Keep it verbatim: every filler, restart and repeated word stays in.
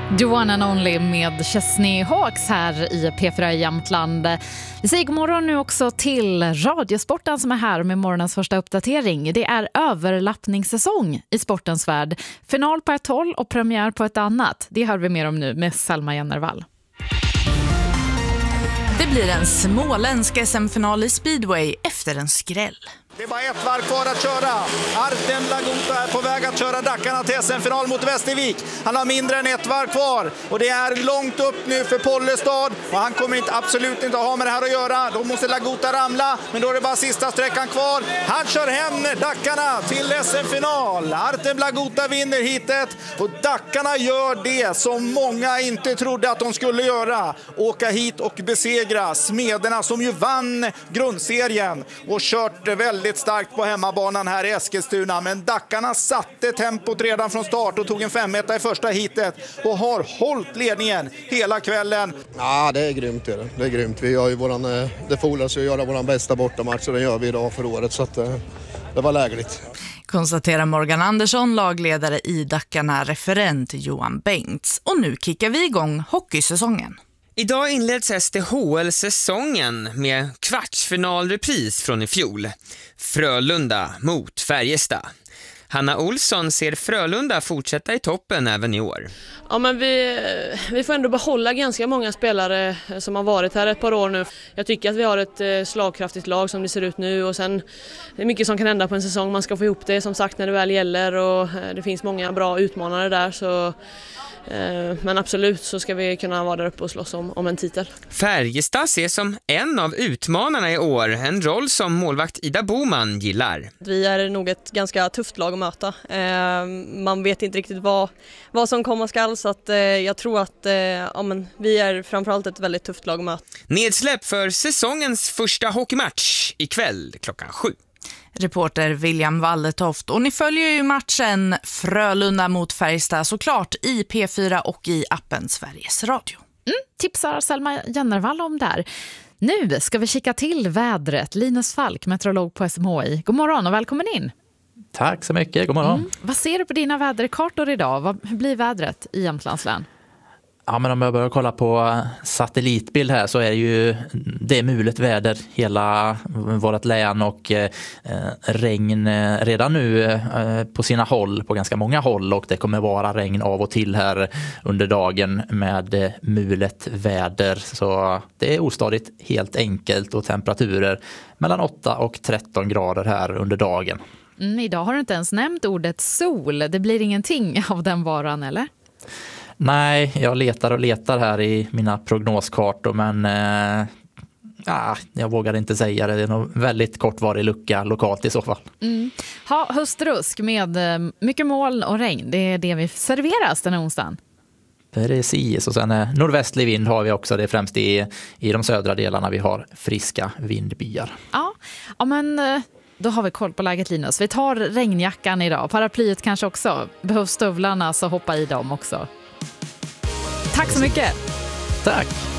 The one and only med Chesney Hawks här i P fyra i Jämtland. Vi säger god morgon nu också till Radiosporten som är här med morgonens första uppdatering. Det är överlappningssäsong i sportens värld. Final på ett håll och premiär på ett annat. Det hör vi mer om nu med Selma Jennervall. Det blir en småländsk S M-final i speedway efter en skräll. Det är bara ett varv kvar att köra. Artem Lagota är på väg att köra Dackarna till S M-final mot Västervik. Han har mindre än ett varv kvar. Och det är långt upp nu för Pollestad. Och han kommer inte, absolut inte ha med det här att göra. Då måste Lagota ramla. Men då är det bara sista sträckan kvar. Han kör hem Dackarna till S M-final. Artem Lagota vinner hitet. Och Dackarna gör det som många inte trodde att de skulle göra. Åka hit och besegra Smederna som ju vann grundserien. Och kört väldigt starkt på hemmabanan här i Eskilstuna, men Dackarna satte tempot redan från start och tog en femetta i första hitet och har hållit ledningen hela kvällen. Ja, det är grymt det. Det är grymt. Vi gör ju våran, det fordras ju att göra våran bästa bortamatch och det gör vi idag för året, så att det var lägligt. Konstaterar Morgan Andersson, lagledare i Dackarna, referent Johan Bengts. Och nu kickar vi igång hockeysäsongen. Idag inleds S D H L-säsongen med kvartsfinalrepris från i fjol. Frölunda mot Färjestad. Hanna Olsson ser Frölunda fortsätta i toppen även i år. Ja, men vi, vi får ändå behålla ganska många spelare som har varit här ett par år nu. Jag tycker att vi har ett slagkraftigt lag som det ser ut nu, och sen det är mycket som kan hända på en säsong. Man ska få ihop det som sagt när det väl gäller, och det finns många bra utmanare där, så men absolut så ska vi kunna vara där uppe och slåss om, om en titel. Färjestad ses som en av utmanarna i år, en roll som målvakt Ida Boman gillar. Vi är nog ett ganska tufft lag att möta. Eh, man vet inte riktigt vad, vad som kommer skall, så att, eh, jag tror att eh, ja, men vi är framförallt ett väldigt tufft lag att möta. Nedsläpp för säsongens första hockeymatch ikväll klockan sju. Reporter William Walletoft, och ni följer ju matchen Frölunda mot Färjestad såklart i P fyra och i appen Sveriges Radio. Mm, tipsar Selma Jennervall om där. Nu ska vi kika till vädret. Linus Falk, meteorolog på S M H I. God morgon och välkommen in. Tack så mycket, god morgon. Mm. Vad ser du på dina väderkartor idag? Vad, hur blir vädret i Jämtlands län? Ja, men om jag börjar kolla på satellitbild här så är det ju det är mulet väder hela vårt län, och eh, regn redan nu eh, på sina håll, på ganska många håll, och det kommer vara regn av och till här under dagen med eh, mulet väder, så det är ostadigt helt enkelt, och temperaturer mellan åtta och tretton grader här under dagen. Mm, idag har du inte ens nämnt ordet sol. Det blir ingenting av den varan, eller? Nej, jag letar och letar här i mina prognoskartor, men eh, ja, jag vågar inte säga det. Det är nog väldigt kortvarig lucka lokalt i så fall. Mm. Ha, höstrusk med mycket moln och regn. Det är det vi serveras den här onsdagen. Precis, och sen eh, nordvästlig vind har vi också. Det är främst i, i de södra delarna vi har friska vindbyar. Ja, ja men då har vi koll på läget, Linus. Vi tar regnjackan idag. Paraplyet kanske också. Behövs stövlarna så hoppa i dem också. Tack så mycket. Tack.